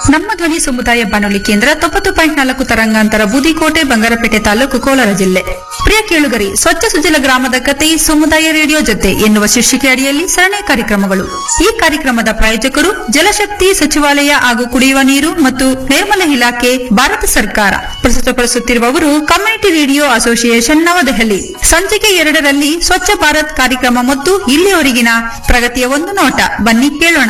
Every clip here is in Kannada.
ನಮ್ಮ ಧ್ವನಿ ಸಮುದಾಯ ಬಾನುಲಿ ಕೇಂದ್ರ 90.4 ತರಂಗಾಂತರ ಬೂದಿಕೋಟೆ ಬಂಗಾರಪೇಟೆ ತಾಲೂಕು ಕೋಲಾರ ಜಿಲ್ಲೆ. ಪ್ರಿಯ ಕೇಳುಗರಿ, ಸ್ವಚ್ಛ ಸುಜಲ ಗ್ರಾಮದ ಕತೆ ಸಮುದಾಯ ರೇಡಿಯೋ ಜೊತೆ ಎನ್ನುವ ಶೀರ್ಷಿಕೆ ಅಡಿಯಲ್ಲಿ ಸರಣಿ ಕಾರ್ಯಕ್ರಮಗಳು. ಈ ಕಾರ್ಯಕ್ರಮದ ಪ್ರಾಯೋಜಕರು ಜಲಶಕ್ತಿ ಸಚಿವಾಲಯ ಹಾಗೂ ಕುಡಿಯುವ ನೀರು ಮತ್ತು ನೈರ್ಮಲ್ಯ ಇಲಾಖೆ, ಭಾರತ ಸರ್ಕಾರ. ಪ್ರಸ್ತುತಪಡಿಸುತ್ತಿರುವವರು ಕಮ್ಯುನಿಟಿ ರೇಡಿಯೋ ಅಸೋಸಿಯೇಷನ್ ನವದೆಹಲಿ. ಸಂಚಿಕೆ 2ರಲ್ಲಿ ಸ್ವಚ್ಛ ಭಾರತ್ ಕಾರ್ಯಕ್ರಮ ಮತ್ತು ಇಲ್ಲಿಯವರೆಗಿನ ಪ್ರಗತಿಯ ಒಂದು ನೋಟ. ಬನ್ನಿ ಕೇಳೋಣ.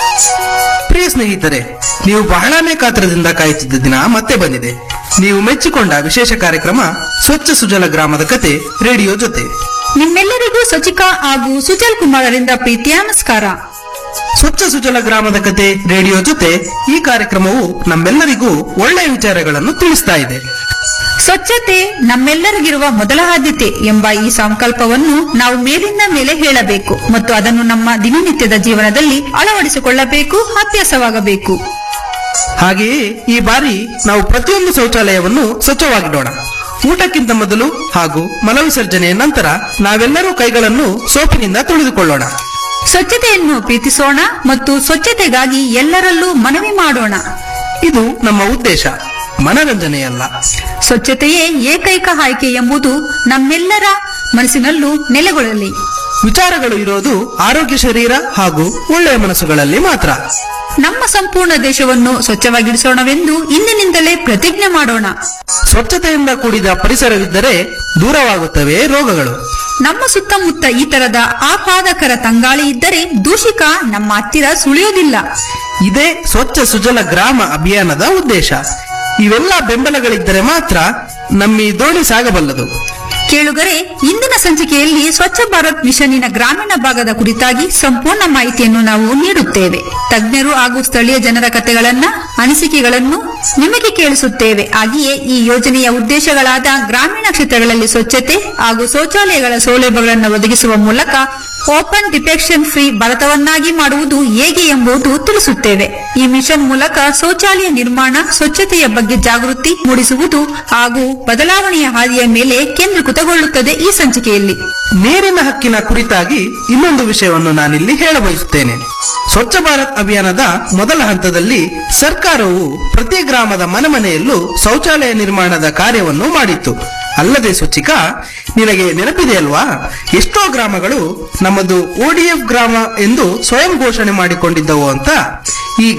ಪ್ರಿಯ ಸ್ನೇಹಿತರೆ, ನೀವು ಬಹಳನೇ ಕಾತರದಿಂದ ಕಾಯುತ್ತಿದ್ದ ದಿನ ಮತ್ತೆ ಬಂದಿದೆ. ನೀವು ಮೆಚ್ಚಿಕೊಂಡ ವಿಶೇಷ ಕಾರ್ಯಕ್ರಮ ಸ್ವಚ್ಛ ಸುಜಲ ಗ್ರಾಮದ ಕತೆ ರೇಡಿಯೋ ಜೊತೆ. ನಿಮ್ಮೆಲ್ಲರಿಗೂ ಸಚಿಕಾ ಹಾಗೂ ಸುಜಲ್ ಕುಮಾರರಿಂದ ಪ್ರೀತಿಯ ನಮಸ್ಕಾರ. ಸ್ವಚ್ಛ ಸುಜಲ ಗ್ರಾಮದ ಕತೆ ರೇಡಿಯೋ ಜೊತೆ ಈ ಕಾರ್ಯಕ್ರಮವು ನಮ್ಮೆಲ್ಲರಿಗೂ ಒಳ್ಳೆಯ ವಿಚಾರಗಳನ್ನು ತಿಳಿಸ್ತಾ ಇದೆ. ಸ್ವಚ್ಛತೆ ನಮ್ಮೆಲ್ಲರಿಗಿರುವ ಮೊದಲ ಆದ್ಯತೆ ಎಂಬ ಈ ಸಂಕಲ್ಪವನ್ನು ನಾವು ಮೇಲಿಂದ ಮೇಲೆ ಹೇಳಬೇಕು ಮತ್ತು ಅದನ್ನು ನಮ್ಮ ದಿನನಿತ್ಯದ ಜೀವನದಲ್ಲಿ ಅಳವಡಿಸಿಕೊಳ್ಳಬೇಕು, ಅಭ್ಯಾಸವಾಗಬೇಕು. ಹಾಗೆಯೇ ಈ ಬಾರಿ ನಾವು ಪ್ರತಿಯೊಂದು ಶೌಚಾಲಯವನ್ನು ಸ್ವಚ್ಛವಾಗಿಡೋಣ. ಊಟಕ್ಕಿಂತ ಮೊದಲು ಹಾಗೂ ಮಲವಿಸರ್ಜನೆಯ ನಂತರ ನಾವೆಲ್ಲರೂ ಕೈಗಳನ್ನು ಸೋಪಿನಿಂದ ತೊಳೆದುಕೊಳ್ಳೋಣ. ಸ್ವಚ್ಛತೆಯನ್ನು ಪ್ರೀತಿಸೋಣ ಮತ್ತು ಸ್ವಚ್ಛತೆಗಾಗಿ ಎಲ್ಲರಲ್ಲೂ ಮನವಿ ಮಾಡೋಣ. ಇದು ನಮ್ಮ ಉದ್ದೇಶ, ಮನರಂಜನೆಯಲ್ಲ. ಸ್ವಚ್ಛತೆಯೇ ಏಕೈಕ ಆಯ್ಕೆ ಎಂಬುದು ನಮ್ಮೆಲ್ಲರ ಮನಸ್ಸಿನಲ್ಲೂ ನೆಲೆಗೊಳ್ಳಲಿ. ವಿಚಾರಗಳು ಇರೋದು ಆರೋಗ್ಯ ಶರೀರ ಹಾಗೂ ಒಳ್ಳೆಯ ಮನಸ್ಸುಗಳಲ್ಲಿ ಮಾತ್ರ. ನಮ್ಮ ಸಂಪೂರ್ಣ ದೇಶವನ್ನು ಸ್ವಚ್ಛವಾಗಿಡಿಸೋಣವೆಂದು ಇಂದಿನಿಂದಲೇ ಪ್ರತಿಜ್ಞೆ ಮಾಡೋಣ. ಸ್ವಚ್ಛತೆಯಿಂದ ಕೂಡಿದ ಪರಿಸರವಿದ್ದರೆ ದೂರವಾಗುತ್ತವೆ ರೋಗಗಳು. ನಮ್ಮ ಸುತ್ತಮುತ್ತ ಈ ತರದ ಆಹ್ಲಾದಕರ ತಂಗಾಳಿ ಇದ್ದರೆ ದೂಷಿಕ ನಮ್ಮ ಹತ್ತಿರ ಸುಳಿಯುವುದಿಲ್ಲ. ಇದೇ ಸ್ವಚ್ಛ ಸುಜಲ ಗ್ರಾಮ ಅಭಿಯಾನದ ಉದ್ದೇಶ. ಇವೆಲ್ಲ ಬೆಂಬಲಗಳಿದ್ದರೆ ಮಾತ್ರ ನಮ್ಮಿ ದೋಣಿ ಸಾಗಬಲ್ಲದು. ಕೇಳುಗರೆ, ಇಂದಿನ ಸಂಚಿಕೆಯಲ್ಲಿ ಸ್ವಚ್ಛ ಭಾರತ್ ಮಿಷನ್ನಿನ ಗ್ರಾಮೀಣ ಭಾಗದ ಕುರಿತಾಗಿ ಸಂಪೂರ್ಣ ಮಾಹಿತಿಯನ್ನು ನಾವು ನೀಡುತ್ತೇವೆ. ತಜ್ಞರು ಹಾಗೂ ಸ್ಥಳೀಯ ಜನರ ಕಥೆಗಳನ್ನ, ಅನಿಸಿಕೆಗಳನ್ನು ನಿಮಗೆ ಕೇಳಿಸುತ್ತೇವೆ. ಹಾಗೆಯೇ ಈ ಯೋಜನೆಯ ಉದ್ದೇಶಗಳಾದ ಗ್ರಾಮೀಣ ಕ್ಷೇತ್ರಗಳಲ್ಲಿ ಸ್ವಚ್ಛತೆ ಹಾಗೂ ಶೌಚಾಲಯಗಳ ಸೌಲಭ್ಯಗಳನ್ನು ಒದಗಿಸುವ ಮೂಲಕ ಓಪನ್ ಡಿಟೆಕ್ಷನ್ ಫ್ರೀ ಭಾರತವನ್ನಾಗಿ ಮಾಡುವುದು ಹೇಗೆ ಎಂಬುದು ತಿಳಿಸುತ್ತೇವೆ. ಈ ಮಿಷನ್ ಮೂಲಕ ಶೌಚಾಲಯ ನಿರ್ಮಾಣ, ಸ್ವಚ್ಛತೆಯ ಬಗ್ಗೆ ಜಾಗೃತಿ ಮೂಡಿಸುವುದು ಹಾಗೂ ಬದಲಾವಣೆಯ ಹಾದಿಯ ಮೇಲೆ ಕೇಂದ್ರೀಕೃತಗೊಳ್ಳುತ್ತದೆ. ಈ ಸಂಚಿಕೆಯಲ್ಲಿ ನೀರಿನ ಹಕ್ಕಿನ ಕುರಿತಾಗಿ ಇನ್ನೊಂದು ವಿಷಯವನ್ನು ನಾನಿಲ್ಲಿ ಹೇಳಬಯಸುತ್ತೇನೆ. ಸ್ವಚ್ಛ ಭಾರತ್ ಅಭಿಯಾನದ ಮೊದಲ ಹಂತದಲ್ಲಿ ಸರ್ಕಾರವು ಪ್ರತಿ ಗ್ರಾಮದ ಮನೆಯಲ್ಲೂ ಶೌಚಾಲಯ ನಿರ್ಮಾಣದ ಕಾರ್ಯವನ್ನು ಮಾಡಿತ್ತು. ಅಲ್ಲದೆ ಸ್ವಚ್ಛಿಕಾ, ನಿನಗೆ ನೆನಪಿದೆಯಲ್ವಾ, ಎಷ್ಟೋ ಗ್ರಾಮಗಳು ನಮ್ಮದು ಓಡಿಎಫ್ ಗ್ರಾಮ ಎಂದು ಸ್ವಯಂ ಘೋಷಣೆ ಮಾಡಿಕೊಂಡಿದ್ದವು ಅಂತ. ಈಗ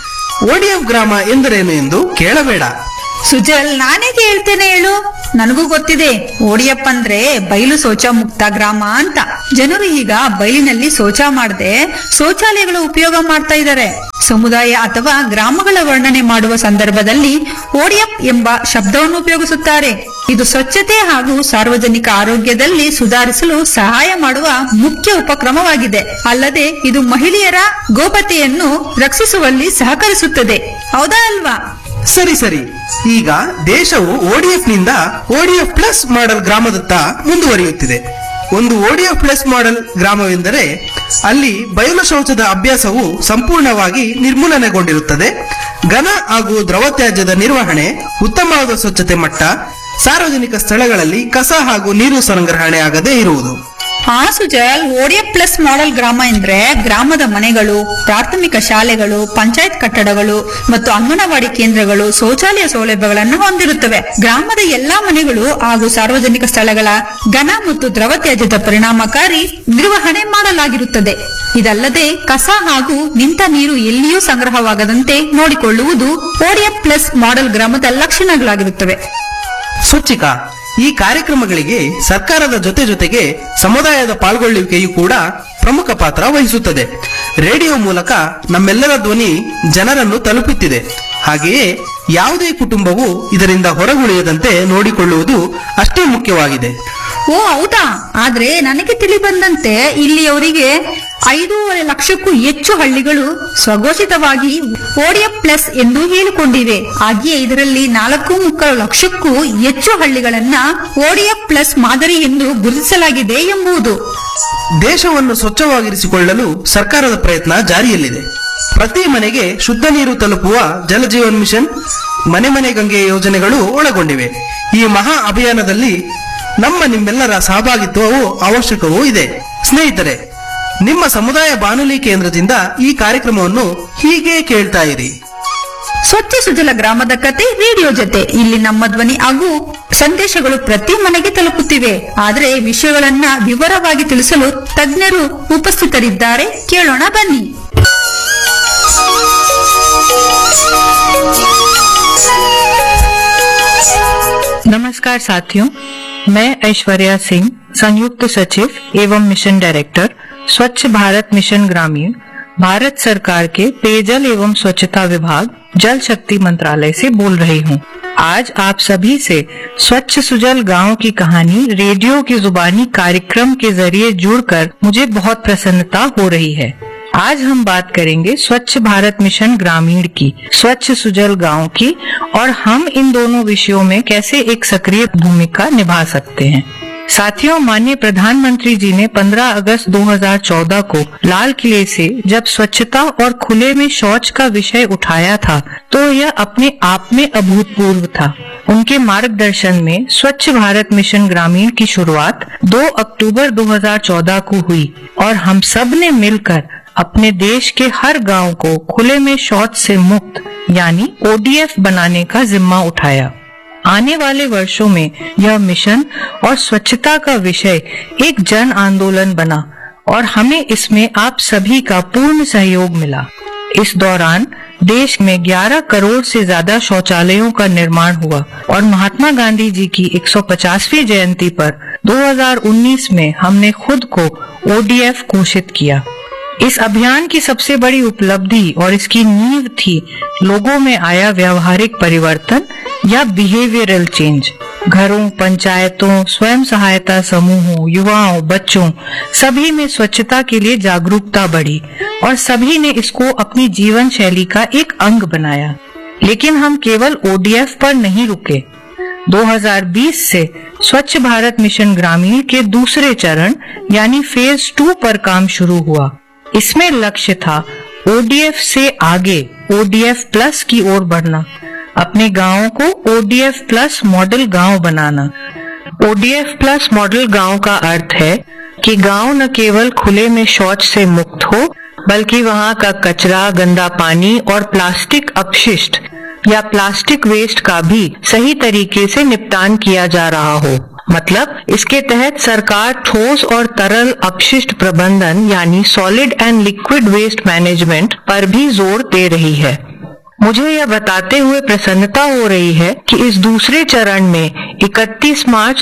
ಓಡಿಎಫ್ ಗ್ರಾಮ ಎಂದರೇನು ಎಂದು ಕೇಳಬೇಡ. ಸುಜಲ್, ನಾನೇ ಹೇಳ್ತೇನೆ ಹೇಳು. ನನಗೂ ಗೊತ್ತಿದೆ. ಓಡಿಯಪ್ಪ ಅಂದ್ರೆ ಬಯಲು ಶೌಚ ಮುಕ್ತ ಗ್ರಾಮ ಅಂತ. ಜನರು ಈಗ ಬಯಲಿನಲ್ಲಿ ಶೌಚ ಮಾಡದೆ ಶೌಚಾಲಯಗಳ ಉಪಯೋಗ ಮಾಡ್ತಾ ಇದ್ದಾರೆ. ಸಮುದಾಯ ಅಥವಾ ಗ್ರಾಮಗಳ ವರ್ಣನೆ ಮಾಡುವ ಸಂದರ್ಭದಲ್ಲಿ ಓಡಿಯಪ್ ಎಂಬ ಶಬ್ದವನ್ನು ಉಪಯೋಗಿಸುತ್ತಾರೆ. ಇದು ಸ್ವಚ್ಛತೆ ಹಾಗೂ ಸಾರ್ವಜನಿಕ ಆರೋಗ್ಯದಲ್ಲಿ ಸುಧಾರಿಸಲು ಸಹಾಯ ಮಾಡುವ ಮುಖ್ಯ ಉಪಕ್ರಮವಾಗಿದೆ. ಅಲ್ಲದೆ ಇದು ಮಹಿಳೆಯರ ಗೋಪ್ಯತೆಯನ್ನು ರಕ್ಷಿಸುವಲ್ಲಿ ಸಹಕರಿಸುತ್ತದೆ. ಹೌದಾ ಅಲ್ವಾ? ಸರಿ, ಈಗ ದೇಶವು ಓಡಿಎಫ್ ನಿಂದ ಓಡಿಎಫ್ ಪ್ಲಸ್ ಮಾಡೆಲ್ ಗ್ರಾಮದತ್ತ ಮುಂದುವರಿಯುತ್ತಿದೆ. ಒಂದು ಓಡಿಎಫ್ ಪ್ಲಸ್ ಮಾಡೆಲ್ ಗ್ರಾಮವೆಂದರೆ ಅಲ್ಲಿ ಬಯಲು ಶೌಚದ ಅಭ್ಯಾಸವು ಸಂಪೂರ್ಣವಾಗಿ ನಿರ್ಮೂಲನೆಗೊಂಡಿರುತ್ತದೆ. ಘನ ಹಾಗೂ ದ್ರವ ತ್ಯಾಜ್ಯದ ನಿರ್ವಹಣೆ, ಉತ್ತಮವಾದ ಸ್ವಚ್ಛತೆ ಮಟ್ಟ, ಸಾರ್ವಜನಿಕ ಸ್ಥಳಗಳಲ್ಲಿ ಕಸ ಹಾಗೂ ನೀರು ಸಂಗ್ರಹಣೆ ಆಗದೇ ಇರುವುದು. ಸುಜಲ್, ಓಡಿಎಫ್ ಪ್ಲಸ್ ಮಾಡೆಲ್ ಗ್ರಾಮ ಎಂದ್ರೆ ಗ್ರಾಮದ ಮನೆಗಳು, ಪ್ರಾಥಮಿಕ ಶಾಲೆಗಳು, ಪಂಚಾಯತ್ ಕಟ್ಟಡಗಳು ಮತ್ತು ಅಂಗನವಾಡಿ ಕೇಂದ್ರಗಳು ಶೌಚಾಲಯ ಸೌಲಭ್ಯಗಳನ್ನು ಹೊಂದಿರುತ್ತವೆ. ಗ್ರಾಮದ ಎಲ್ಲಾ ಮನೆಗಳು ಹಾಗೂ ಸಾರ್ವಜನಿಕ ಸ್ಥಳಗಳ ಘನ ಮತ್ತು ದ್ರವ ತ್ಯಾಜ್ಯದ ಪರಿಣಾಮಕಾರಿ ನಿರ್ವಹಣೆ ಮಾಡಲಾಗಿರುತ್ತದೆ. ಇದಲ್ಲದೆ ಕಸ ಹಾಗೂ ನಿಂತ ನೀರು ಎಲ್ಲಿಯೂ ಸಂಗ್ರಹವಾಗದಂತೆ ನೋಡಿಕೊಳ್ಳುವುದು ಓಡಿಎಫ್ ಪ್ಲಸ್ ಮಾಡೆಲ್ ಗ್ರಾಮದ ಲಕ್ಷಣಗಳಾಗಿರುತ್ತವೆ. ಸ್ವಚ್ಛಿಕಾ, ಈ ಕಾರ್ಯಕ್ರಮಗಳಿಗೆ ಸರ್ಕಾರದ ಜೊತೆಗೆ ಸಮುದಾಯದ ಪಾಲ್ಗೊಳ್ಳುವಿಕೆಯೂ ಕೂಡ ಪ್ರಮುಖ ಪಾತ್ರ ವಹಿಸುತ್ತದೆ. ರೇಡಿಯೋ ಮೂಲಕ ನಮ್ಮೆಲ್ಲರ ಧ್ವನಿ ಜನರನ್ನು ತಲುಪುತ್ತಿದೆ. ಹಾಗೆಯೇ ಯಾವುದೇ ಕುಟುಂಬವು ಇದರಿಂದ ಹೊರಗುಳಿಯದಂತೆ ನೋಡಿಕೊಳ್ಳುವುದು ಅಷ್ಟೇ ಮುಖ್ಯವಾಗಿದೆ. ಓ ಹೌದಾ? ಆದ್ರೆ ನನಗೆ ತಿಳಿ ಬಂದಂತೆ ಇಲ್ಲಿಯವರಿಗೆ 5.5 ಲಕ್ಷಕ್ಕೂ ಹೆಚ್ಚು ಹಳ್ಳಿಗಳು ಸ್ವಘೋಷಿತವಾಗಿ ಓಡಿಎಫ್ ಪ್ಲಸ್ ಎಂದು ಹೇಳಿಕೊಂಡಿವೆ. ಹಾಗೆಯೇ ಇದರಲ್ಲಿ 4.3 ಲಕ್ಷಕ್ಕೂ ಹೆಚ್ಚು ಹಳ್ಳಿಗಳನ್ನ ಓಡಿಎಫ್ ಪ್ಲಸ್ ಮಾದರಿ ಎಂದು ಗುರುತಿಸಲಾಗಿದೆ ಎಂಬುದು. ದೇಶವನ್ನು ಸ್ವಚ್ಛವಾಗಿರಿಸಿಕೊಳ್ಳಲು ಸರ್ಕಾರದ ಪ್ರಯತ್ನ ಜಾರಿಯಲ್ಲಿದೆ. ಪ್ರತಿ ಮನೆಗೆ ಶುದ್ಧ ನೀರು ತಲುಪುವ ಜಲಜೀವನ್ ಮಿಷನ್, ಮನೆ ಗಂಗೆ ಯೋಜನೆಗಳು ಒಳಗೊಂಡಿವೆ. ಈ ಮಹಾ ಅಭಿಯಾನದಲ್ಲಿ ನಿಮ್ಮೆಲ್ಲರ ಸಹಭಾಗಿತ್ವವು ಅವಶ್ಯಕವೂ ಇದೆ. ಸ್ನೇಹಿತರೆ, ನಿಮ್ಮ ಸಮುದಾಯ ಬಾನುಲಿ ಕೇಂದ್ರದಿಂದ ಈ ಕಾರ್ಯಕ್ರಮವನ್ನು ಹೀಗೆ ಕೇಳ್ತಾ ಇರಿ. ಸ್ವಚ್ಛ ಸುಜಲ ಗ್ರಾಮದ ಕತೆ ರೇಡಿಯೋ ಜೊತೆ ಇಲ್ಲಿ ನಮ್ಮ ಧ್ವನಿ ಹಾಗೂ ಸಂದೇಶಗಳು ಪ್ರತಿ ಮನೆಗೆ ತಲುಪುತ್ತಿವೆ. ಆದರೆ ವಿಷಯಗಳನ್ನ ವಿವರವಾಗಿ ತಿಳಿಸಲು ತಜ್ಞರು ಉಪಸ್ಥಿತರಿದ್ದಾರೆ. ಕೇಳೋಣ ಬನ್ನಿ. नमस्कार साथियों, मैं ऐश्वर्या सिंह, संयुक्त सचिव एवं मिशन डायरेक्टर स्वच्छ भारत मिशन ग्रामीण, भारत सरकार के पेयजल एवं स्वच्छता विभाग, जल शक्ति मंत्रालय से बोल रही हूँ। आज आप सभी से स्वच्छ सुजल गांव की कहानी रेडियो की जुबानी कार्यक्रम के जरिए जुड़कर मुझे बहुत प्रसन्नता हो रही है। आज हम बात करेंगे स्वच्छ भारत मिशन ग्रामीण की, स्वच्छ सुजल गांव की, और हम इन दोनों विषयों में कैसे एक सक्रिय भूमिका निभा सकते हैं। साथियों, माननीय प्रधानमंत्री जी ने 15 अगस्त 2014 को लाल किले से जब स्वच्छता और खुले में शौच का विषय उठाया था तो यह अपने आप में अभूतपूर्व था। उनके मार्गदर्शन में स्वच्छ भारत मिशन ग्रामीण की शुरुआत 2 अक्टूबर 2014 को हुई और हम सब ने मिलकर अपने देश के हर गांव को खुले में शौच से मुक्त यानी ODF बनाने का जिम्मा उठाया। आने वाले वर्षों में यह मिशन और स्वच्छता का विषय एक जन आंदोलन बना और हमें इसमें आप सभी का पूर्ण सहयोग मिला। इस दौरान देश में 11 करोड़ से ज्यादा शौचालयों का निर्माण हुआ और महात्मा गांधी जी की 150वीं जयंती पर 2019 में हमने खुद को ODF घोषित किया। इस अभियान की सबसे बड़ी उपलब्धि और इसकी नींव थी लोगों में आया व्यावहारिक परिवर्तन या बिहेवियरल चेंज। घरों, पंचायतों, स्वयं सहायता समूहों, युवाओं, बच्चों सभी में स्वच्छता के लिए जागरूकता बढ़ी और सभी ने इसको अपनी जीवन शैली का एक अंग बनाया। लेकिन हम केवल ODF पर नहीं रुके। 2020 से स्वच्छ भारत मिशन ग्रामीण के दूसरे चरण यानी फेज 2 पर काम शुरू हुआ। इसमें लक्ष्य था ODF से आगे ODF प्लस की ओर बढ़ना, अपने गांवों को ODF प्लस मॉडल गांव बनाना। ODF प्लस मॉडल गांव का अर्थ है कि गांव न केवल खुले में शौच से मुक्त हो बल्कि वहां का कचरा, गंदा पानी और प्लास्टिक अपशिष्ट या प्लास्टिक वेस्ट का भी सही तरीके से निपटान किया जा रहा हो। मतलब इसके तहत सरकार ठोस और तरल अपशिष्ट प्रबंधन यानी solid and liquid waste management पर भी जोर दे रही है। मुझे यह बताते हुए प्रसन्नता हो रही है कि इस दूसरे चरण में 31 मार्च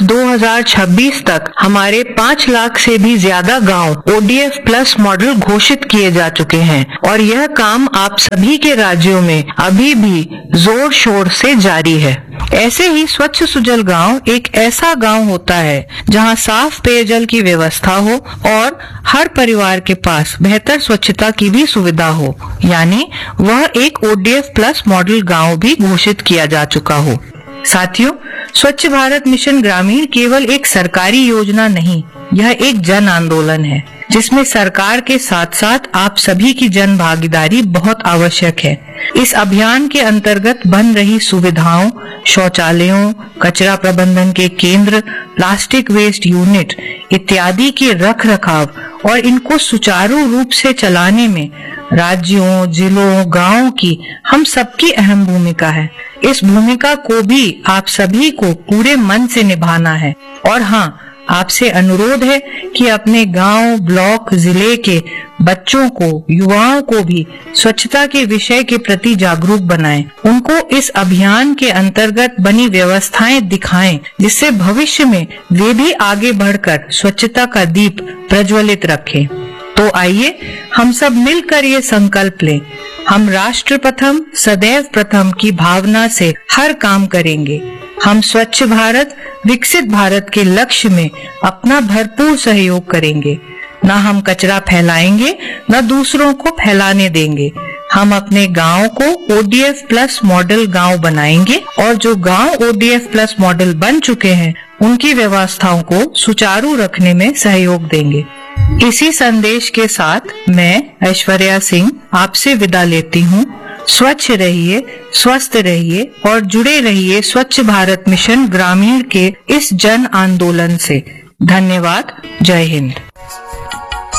2026 तक हमारे 5 लाख से भी ज्यादा गांव ODF प्लस मॉडल घोषित किए जा चुके हैं और यह काम आप सभी के राज्यों में अभी भी जोर शोर से जारी है। ऐसे ही स्वच्छ सुजल गांव एक ऐसा गांव होता है जहां साफ पेयजल की व्यवस्था हो और हर परिवार के पास बेहतर स्वच्छता की भी सुविधा हो, यानी वह एक ODF प्लस मॉडल गांव भी घोषित किया जा चुका हो। साथियों, स्वच्छ भारत मिशन ग्रामीण केवल एक सरकारी योजना नहीं, यह एक जन आंदोलन है जिसमें सरकार के साथ साथ आप सभी की जन भागीदारी बहुत आवश्यक है। इस अभियान के अंतर्गत बन रही सुविधाओं, शौचालयों, कचरा प्रबंधन के केंद्र, प्लास्टिक वेस्ट यूनिट इत्यादि के रख रखाव और इनको सुचारू रूप से चलाने में राज्यों, जिलों, गांवों की हम सबकी अहम भूमिका है। इस भूमिका को भी आप सभी को पूरे मन से निभाना है और हाँ, आपसे अनुरोध है कि अपने गांव, ब्लॉक, जिले के बच्चों को, युवाओं को भी स्वच्छता के विषय के प्रति जागरूक बनाएं। उनको इस अभियान के अंतर्गत बनी व्यवस्थाएं दिखाएं जिससे भविष्य में वे भी आगे बढ़कर स्वच्छता का दीप प्रज्वलित रखें। तो आइए हम सब मिलकर ये संकल्प लें, हम राष्ट्र प्रथम सदैव प्रथम की भावना से हर काम करेंगे। हम स्वच्छ भारत विकसित भारत के लक्ष्य में अपना भरपूर सहयोग करेंगे। न हम कचरा फैलाएंगे न दूसरों को फैलाने देंगे। हम अपने गांव को ODF प्लस मॉडल गांव बनाएंगे और जो गांव ODF प्लस मॉडल बन चुके हैं उनकी व्यवस्थाओं को सुचारू रखने में सहयोग देंगे। इसी संदेश के साथ मैं ऐश्वर्या सिंह आपसे विदा लेती हूँ। स्वच्छ रहिए, स्वस्थ रहिए और जुड़े रहिए स्वच्छ भारत मिशन ग्रामीण के इस जन आंदोलन से। धन्यवाद। जय हिंद।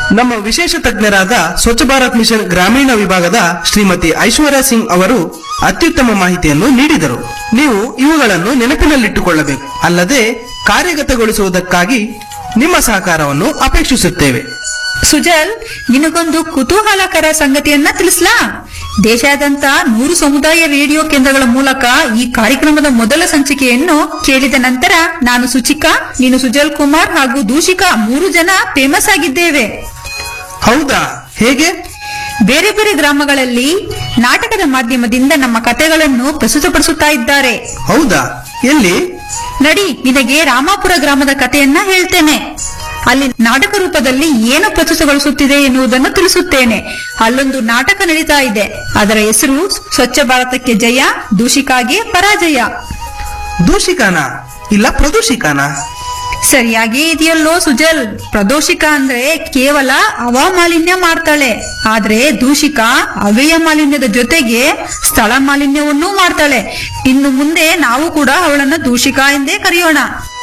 ನಮ್ಮ ವಿಶೇಷ ತಜ್ಞರಾದ ಸ್ವಚ್ಛ ಭಾರತ್ ಮಿಷನ್ ಗ್ರಾಮೀಣ ವಿಭಾಗದ ಶ್ರೀಮತಿ ಐಶ್ವರ್ಯ ಸಿಂಗ್ ಅವರು ಅತ್ಯುತ್ತಮ ಮಾಹಿತಿಯನ್ನು ನೀಡಿದರು. ನೀವು ಇವುಗಳನ್ನು ನೆನಪಿನಲ್ಲಿಟ್ಟುಕೊಳ್ಳಬೇಕು. ಅಲ್ಲದೆ ಕಾರ್ಯಗತಗೊಳಿಸುವುದಕ್ಕಾಗಿ ನಿಮ್ಮ ಸಹಕಾರವನ್ನು ಅಪೇಕ್ಷಿಸುತ್ತೇವೆ. ಸುಜಲ್, ನಿನಗೊಂದು ಕುತೂಹಲಕರ ಸಂಗತಿಯನ್ನ ತಿಳಿಸ್ಲಾ? ದೇಶಾದ್ಯಂತ 100 ಸಮುದಾಯ ರೇಡಿಯೋ ಕೇಂದ್ರಗಳ ಮೂಲಕ ಈ ಕಾರ್ಯಕ್ರಮದ ಮೊದಲ ಸಂಚಿಕೆಯನ್ನು ಕೇಳಿದ ನಂತರ ನಾನು ಸುಚಿಕಾ, ನೀನು ಸುಜಲ್ ಕುಮಾರ್ ಹಾಗೂ ದೂಷಿಕಾ 3 ಜನ ಫೇಮಸ್ ಆಗಿದ್ದೇವೆ. ಹೌದಾ? ಹೇಗೆ? ಬೇರೆ ಬೇರೆ ಗ್ರಾಮಗಳಲ್ಲಿ ನಾಟಕದ ಮಾಧ್ಯಮದಿಂದ ನಮ್ಮ ಕಥೆಗಳನ್ನು ಪ್ರಸ್ತುತಪಡಿಸುತ್ತಾ ಇದ್ದಾರೆ. ಹೌದಾ? ಎಲ್ಲಿ? ನಡಿ, ನಿನಗೆ ರಾಮಾಪುರ ಗ್ರಾಮದ ಕಥೆಯನ್ನ ಹೇಳ್ತೇನೆ. ಅಲ್ಲಿ ನಾಟಕ ರೂಪದಲ್ಲಿ ಏನು ಪ್ರಸ್ತುತಗೊಳಿಸುತ್ತಿದೆ ಎನ್ನುವುದನ್ನು ತಿಳಿಸುತ್ತೇನೆ. ಅಲ್ಲೊಂದು ನಾಟಕ ನಡೀತಾ ಇದೆ. ಅದರ ಹೆಸರು ಸ್ವಚ್ಛ ಭಾರತಕ್ಕೆ ಜಯ, ದೂಷಿಕಾಗೆ ಪರಾಜಯ. ದೂಷಿಕಾನ ಇಲ್ಲ ಪ್ರದೂಷಿಕಾನ? ಸರಿಯಾಗಿ ಇದೆಯಲ್ಲೋ ಸುಜಲ್. ಪ್ರದೂಷಿಕಾ ಅಂದ್ರೆ ಕೇವಲ ಹವಾಮಾಲಿನ್ಯ ಮಾಡ್ತಾಳೆ, ಆದ್ರೆ ದೂಷಿಕಾ ಅವ್ಯಯ ಮಾಲಿನ್ಯದ ಜೊತೆಗೆ ಸ್ಥಳ ಮಾಲಿನ್ಯವನ್ನೂ ಮಾಡ್ತಾಳೆ. ಇನ್ನು ಮುಂದೆ ನಾವು ಕೂಡ ಅವಳನ್ನ ದೂಷಿಕಾ ಎಂದೇ ಕರೆಯೋಣ.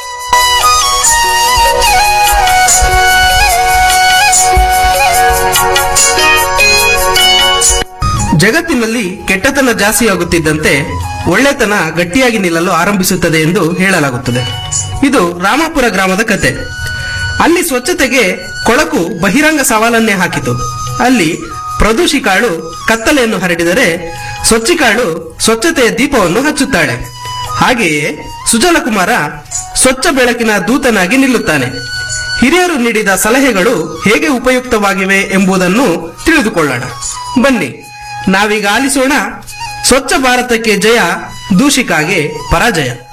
ಜಗತ್ತಿನಲ್ಲಿ ಕೆಟ್ಟತನ ಜಾಸ್ತಿಯಾಗುತ್ತಿದ್ದಂತೆ ಒಳ್ಳೆತನ ಗಟ್ಟಿಯಾಗಿ ನಿಲ್ಲಲು ಆರಂಭಿಸುತ್ತದೆ ಎಂದು ಹೇಳಲಾಗುತ್ತದೆ. ಇದು ರಾಮಾಪುರ ಗ್ರಾಮದ ಕತೆ. ಅಲ್ಲಿ ಸ್ವಚ್ಛತೆಗೆ ಕೊಳಕು ಬಹಿರಂಗ ಸವಾಲನ್ನೇ ಹಾಕಿತು. ಅಲ್ಲಿ ಪ್ರದೂಷಿಕಾಳು ಕತ್ತಲೆಯನ್ನು ಹರಡಿದರೆ ಸ್ವಚ್ಛಿಕಾಳು ಸ್ವಚ್ಛತೆಯ ದೀಪವನ್ನು ಹಚ್ಚುತ್ತಾಳೆ. ಹಾಗೆಯೇ ಸುಜಲಕುಮಾರ ಸ್ವಚ್ಛ ಬೆಳಕಿನ ದೂತನಾಗಿ ನಿಲ್ಲುತ್ತಾನೆ. ಹಿರಿಯರು ನೀಡಿದ ಸಲಹೆಗಳು ಹೇಗೆ ಉಪಯುಕ್ತವಾಗಿವೆ ಎಂಬುದನ್ನು ತಿಳಿದುಕೊಳ್ಳೋಣ. ಬನ್ನಿ, ನಾವೀಗ ಆಲಿಸೋಣ ಸ್ವಚ್ಛ ಭಾರತಕ್ಕೆ ಜಯ, ದೂಷಿಕಾಗೆ ಪರಾಜಯ.